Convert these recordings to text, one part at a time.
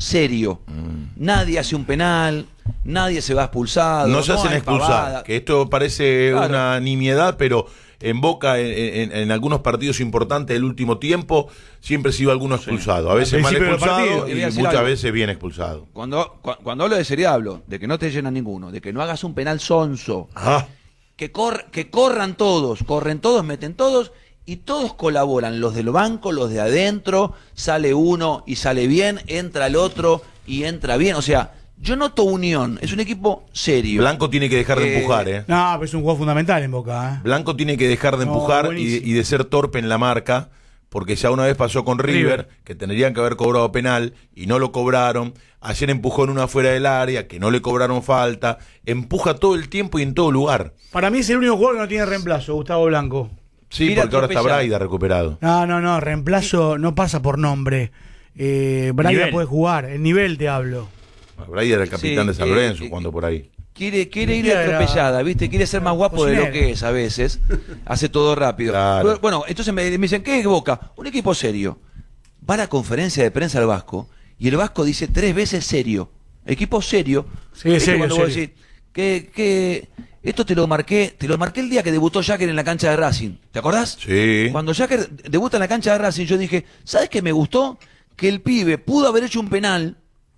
serio. Nadie hace un penal, nadie se va expulsado. No se hacen expulsar, que esto parece una nimiedad, pero en Boca, en algunos partidos importantes del último tiempo, siempre se iba alguno expulsado. A veces mal expulsado y muchas veces bien expulsado. Cuando hablo de seriedad, hablo de que no te llenan ninguno, de que no hagas un penal sonso. Que corran todos, meten todos y todos colaboran, los del banco, los de adentro, sale uno y sale bien, entra el otro y entra bien, o sea, yo noto unión, es un equipo serio. Blanco tiene que dejar de empujar, No, pero es un juego fundamental en Boca, Blanco tiene que dejar de empujar y de ser torpe en la marca, porque ya una vez pasó con River, que tendrían que haber cobrado penal y no lo cobraron. Ayer empujó en una fuera del área, que no le cobraron falta. Empuja todo el tiempo y en todo lugar. Para mí es el único jugador que no tiene reemplazo, Gustavo Blanco. Sí, porque ahora está Braida recuperado. No, reemplazo no pasa por nombre. Braida puede jugar, el nivel te hablo. Braida era el capitán de San Lorenzo cuando por ahí. Quiere ir atropellada, ¿viste? Quiere ser más guapo de lo que es a veces. Hace todo rápido. Claro. Bueno, entonces me dicen, ¿qué es Boca? Un equipo serio. Va a la conferencia de prensa al Vasco y el Vasco dice 3 veces serio. Equipo serio. Sí, serio. Cuando vos decís, que esto te lo marqué el día que debutó Jacker en la cancha de Racing. ¿Te acordás? Sí. Cuando Jacker debuta en la cancha de Racing, yo dije, ¿sabes qué me gustó? Que el pibe pudo haber hecho un penal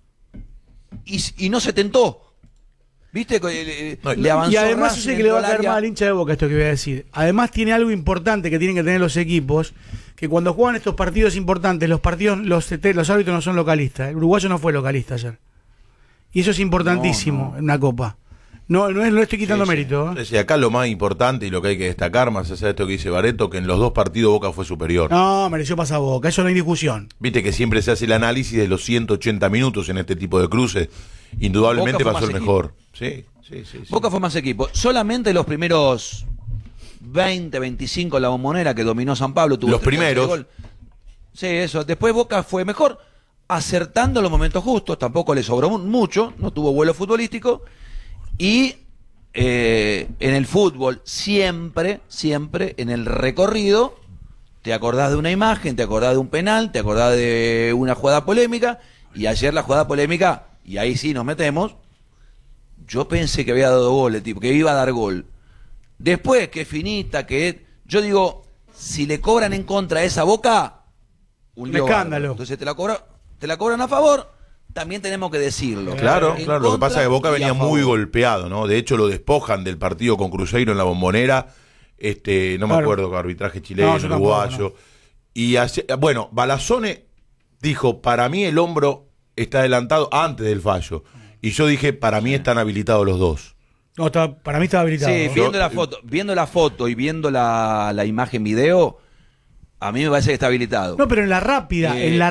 y no se tentó. ¿Viste? Le avanzó. Y además Racing, yo sé que le va a caer mal al hincha de Boca esto que voy a decir. Además tiene algo importante que tienen que tener los equipos, que cuando juegan estos partidos importantes, los árbitros no son localistas. El uruguayo no fue localista ayer. Y eso es importantísimo en una copa. No estoy quitando mérito. Sí, acá lo más importante y lo que hay que destacar, más allá de esto que dice Barreto, que en los 2 partidos Boca fue superior. No, mereció pasar Boca, eso no hay discusión. Viste que siempre se hace el análisis de los 180 minutos en este tipo de cruces. Indudablemente pasó el mejor. Sí. Boca fue más equipo. Solamente los primeros 20, 25 la Bombonera que dominó San Pablo. Tuvo los primeros. Sí, eso. Después Boca fue mejor, acertando los momentos justos. Tampoco le sobró mucho, no tuvo vuelo futbolístico. Y en el fútbol, siempre en el recorrido, te acordás de una imagen, te acordás de un penal, te acordás de una jugada polémica. Y ayer la jugada polémica, y ahí sí nos metemos, yo pensé que había dado gol, tipo, que iba a dar gol. Después, que finita, yo digo, si le cobran en contra a esa Boca, un escándalo. Entonces te la cobran a favor, también tenemos que decirlo. Claro. Lo que pasa es que Boca venía muy golpeado, ¿no? De hecho, lo despojan del partido con Cruzeiro en la Bombonera. No me acuerdo qué arbitraje chileno, uruguayo. Y bueno, Balazzone dijo, para mí el hombro está adelantado antes del fallo. Y yo dije, para mí están habilitados los dos. No, para mí estaba habilitado. Sí, viendo la foto y viendo la imagen video, a mí me parece que está habilitado. No, pero en la rápida, viste en la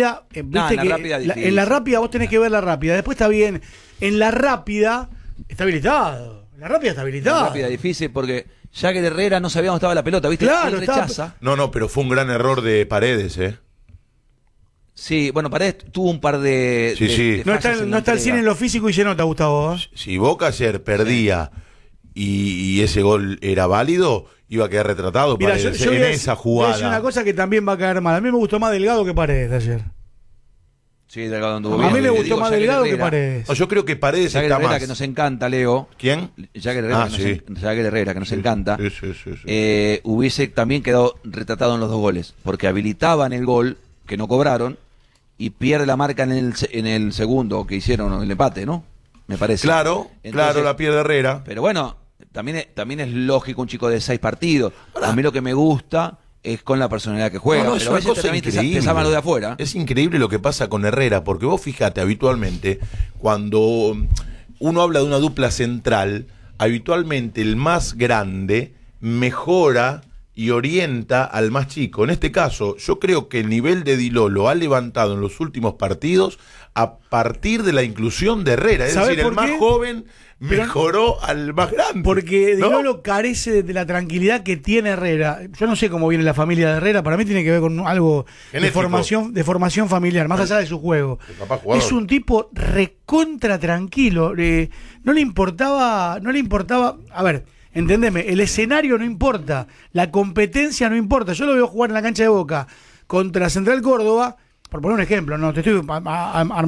rápida vos tenés que ver la rápida. Después está bien. En la rápida está habilitado. En la rápida está habilitado. En la rápida difícil porque Jacker Herrera no sabía dónde estaba la pelota, ¿viste? Claro, él rechaza. No, pero fue un gran error de Paredes, Sí, bueno, Paredes tuvo un par de... Sí. No está el cine en lo físico y se nota, Gustavo. Si Boca ayer perdía y ese gol era válido, iba a quedar retratado. Mira, Paredes, yo en esa jugada. Es una cosa que también va a caer mal. A mí me gustó más Delgado que Paredes ayer. Sí, Delgado anduvo bien. A mí me gustó más Delgado que Paredes. No, yo creo que Paredes Jacker está Herrera, más. que nos encanta, Leo. ¿Quién? Jacker Herrera, que nos encanta. Sí. Hubiese también quedado retratado en los 2 goles. Porque habilitaban el gol, que no cobraron, y pierde la marca en el segundo que hicieron el empate, ¿no? Me parece. Claro, la pierde Herrera. Pero bueno, también es lógico un chico de 6 partidos. A mí lo que me gusta es con la personalidad que juega. Pero a veces también te salvan lo de afuera. Es increíble lo que pasa con Herrera, porque vos fíjate, habitualmente, cuando uno habla de una dupla central, habitualmente el más grande mejora y orienta al más chico. En este caso, yo creo que el nivel de Diló lo ha levantado en los últimos partidos a partir de la inclusión de Herrera. Es decir, el más joven mejoró al más grande. Porque Diló carece de la tranquilidad que tiene Herrera. Yo no sé cómo viene la familia de Herrera, para mí tiene que ver con algo de formación familiar, más allá de su juego. Es un tipo recontra tranquilo. No le importaba, a ver, entendeme, el escenario no importa, la competencia no importa. Yo lo veo jugar en la cancha de Boca contra Central Córdoba, por poner un ejemplo, no te estoy armando